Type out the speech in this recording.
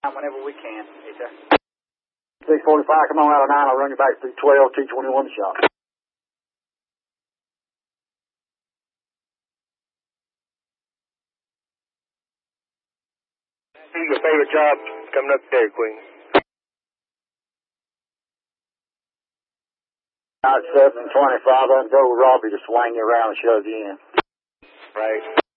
Whenever we can. Yes, sir. 645, come on out of 9, I'll run you back through 12, T21 shop. Who's your favorite job coming up there, Queen? Out 725, I'll go with Robbie to swing you around and shove you in. Right.